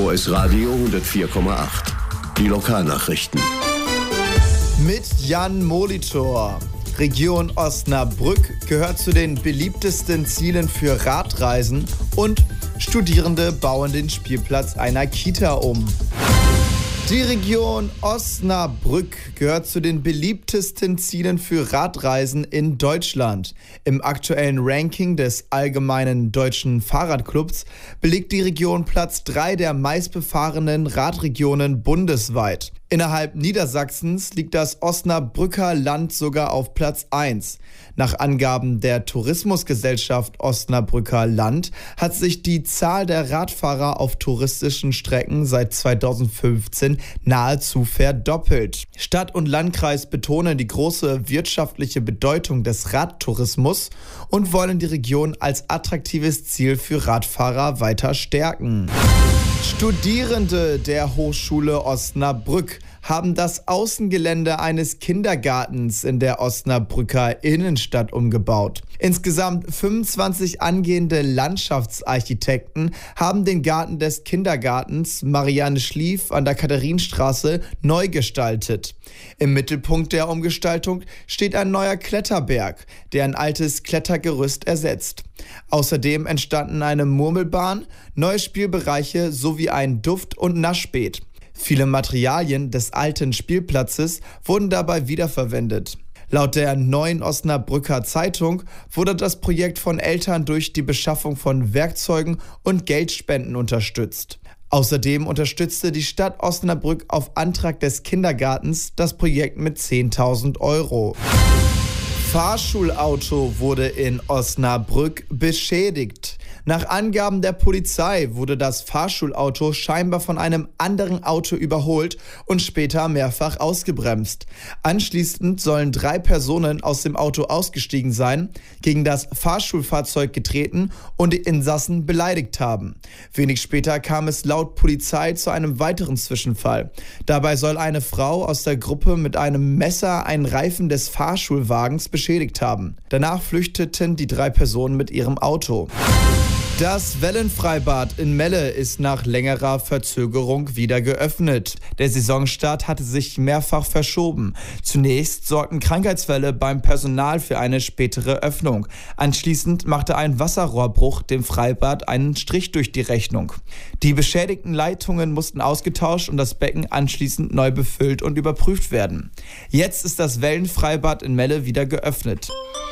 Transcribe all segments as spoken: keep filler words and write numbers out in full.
O S Radio hundertvier Komma acht. Die Lokalnachrichten. Mit Jan Molitor. Region Osnabrück gehört zu den beliebtesten Zielen für Radreisen und Studierende bauen den Spielplatz einer Kita um. Die Region Osnabrück gehört zu den beliebtesten Zielen für Radreisen in Deutschland. Im aktuellen Ranking des Allgemeinen Deutschen Fahrradclubs belegt die Region Platz drei der meistbefahrenen Radregionen bundesweit. Innerhalb Niedersachsens liegt das Osnabrücker Land sogar auf Platz eins. Nach Angaben der Tourismusgesellschaft Osnabrücker Land hat sich die Zahl der Radfahrer auf touristischen Strecken seit zweitausendfünfzehn nahezu verdoppelt. Stadt und Landkreis betonen die große wirtschaftliche Bedeutung des Radtourismus und wollen die Region als attraktives Ziel für Radfahrer weiter stärken. Studierende der Hochschule Osnabrück haben das Außengelände eines Kindergartens in der Osnabrücker Innenstadt umgebaut. Insgesamt fünfundzwanzig angehende Landschaftsarchitekten haben den Garten des Kindergartens Marianne Schlief an der Katharinenstraße neu gestaltet. Im Mittelpunkt der Umgestaltung steht ein neuer Kletterberg, der ein altes Klettergerüst ersetzt. Außerdem entstanden eine Murmelbahn, neue Spielbereiche sowie ein Duft- und Naschbeet. Viele Materialien des alten Spielplatzes wurden dabei wiederverwendet. Laut der Neuen Osnabrücker Zeitung wurde das Projekt von Eltern durch die Beschaffung von Werkzeugen und Geldspenden unterstützt. Außerdem unterstützte die Stadt Osnabrück auf Antrag des Kindergartens das Projekt mit zehntausend Euro. Fahrschulauto wurde in Osnabrück beschädigt. Nach Angaben der Polizei wurde das Fahrschulauto scheinbar von einem anderen Auto überholt und später mehrfach ausgebremst. Anschließend sollen drei Personen aus dem Auto ausgestiegen sein, gegen das Fahrschulfahrzeug getreten und die Insassen beleidigt haben. Wenig später kam es laut Polizei zu einem weiteren Zwischenfall. Dabei soll eine Frau aus der Gruppe mit einem Messer einen Reifen des Fahrschulwagens beschädigt haben. Danach flüchteten die drei Personen mit ihrem Auto. Das Wellenfreibad in Melle ist nach längerer Verzögerung wieder geöffnet. Der Saisonstart hatte sich mehrfach verschoben. Zunächst sorgten Krankheitsfälle beim Personal für eine spätere Öffnung. Anschließend machte ein Wasserrohrbruch dem Freibad einen Strich durch die Rechnung. Die beschädigten Leitungen mussten ausgetauscht und das Becken anschließend neu befüllt und überprüft werden. Jetzt ist das Wellenfreibad in Melle wieder geöffnet.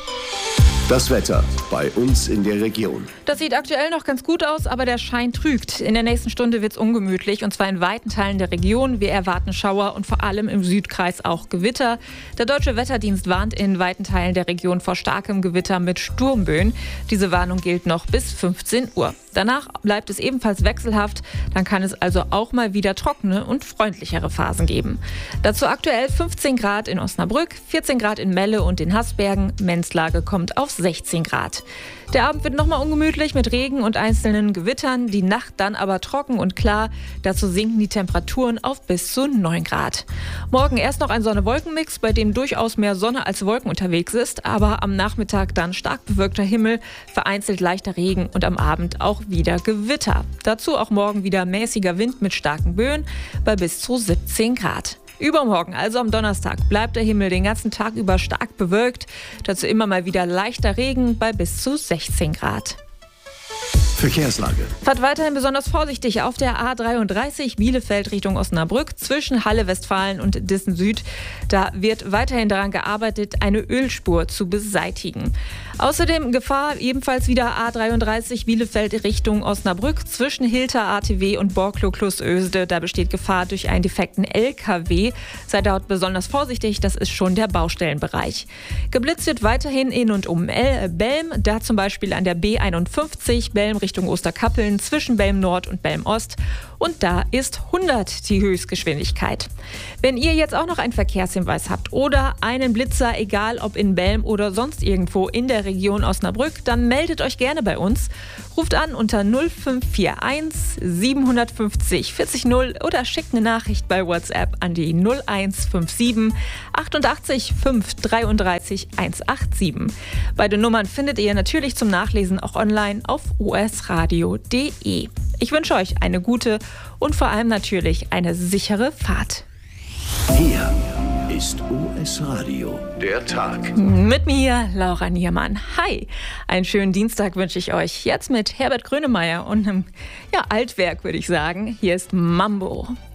Das Wetter bei uns in der Region. Das sieht aktuell noch ganz gut aus, aber der Schein trügt. In der nächsten Stunde wird es ungemütlich, und zwar in weiten Teilen der Region. Wir erwarten Schauer und vor allem im Südkreis auch Gewitter. Der Deutsche Wetterdienst warnt in weiten Teilen der Region vor starkem Gewitter mit Sturmböen. Diese Warnung gilt noch bis fünfzehn Uhr. Danach bleibt es ebenfalls wechselhaft. Dann kann es also auch mal wieder trockene und freundlichere Phasen geben. Dazu aktuell fünfzehn Grad in Osnabrück, vierzehn Grad in Melle und in Hasbergen. Menzlage kommt auf sechzehn Grad. Der Abend wird nochmal ungemütlich mit Regen und einzelnen Gewittern. Die Nacht dann aber trocken und klar. Dazu sinken die Temperaturen auf bis zu neun Grad. Morgen erst noch ein Sonne-Wolken-Mix, bei dem durchaus mehr Sonne als Wolken unterwegs ist. Aber am Nachmittag dann stark bewölkter Himmel, vereinzelt leichter Regen und am Abend auch wieder Gewitter. Dazu auch morgen wieder mäßiger Wind mit starken Böen bei bis zu siebzehn Grad. Übermorgen, also am Donnerstag, bleibt der Himmel den ganzen Tag über stark bewölkt. Dazu immer mal wieder leichter Regen bei bis zu sechzehn Grad. Verkehrslage. Fahrt weiterhin besonders vorsichtig auf der A dreiunddreißig Bielefeld Richtung Osnabrück zwischen Halle Westfalen und Dissen Süd. Da wird weiterhin daran gearbeitet, eine Ölspur zu beseitigen. Außerdem Gefahr ebenfalls wieder A dreiunddreißig Bielefeld Richtung Osnabrück zwischen Hilter A T W und Borklo-Klus-Ösde. Da besteht Gefahr durch einen defekten L K W. Seid dort besonders vorsichtig, das ist schon der Baustellenbereich. Geblitzt wird weiterhin in und um Belm, da zum Beispiel an der B einundfünfzig Belm Richtung Osterkappeln zwischen Belm Nord und Belm Ost. Und da ist hundert die Höchstgeschwindigkeit. Wenn ihr jetzt auch noch einen Verkehrshinweis habt oder einen Blitzer, egal ob in Belm oder sonst irgendwo in der Region Osnabrück, dann meldet euch gerne bei uns. Ruft an unter null fünf vier eins sieben fünf null vier null oder schickt eine Nachricht bei WhatsApp an die null eins fünf sieben achtundachtzig fünf dreiunddreißig hundertsiebenundachtzig. Beide Nummern findet ihr natürlich zum Nachlesen auch online auf o s radio punkt d e. Ich wünsche euch eine gute und vor allem natürlich eine sichere Fahrt. Hier ist U S Radio, der Tag. Mit mir, Laura Niermann. Hi, einen schönen Dienstag wünsche ich euch. Jetzt mit Herbert Grönemeyer und einem ja, Altwerk, würde ich sagen. Hier ist Mambo.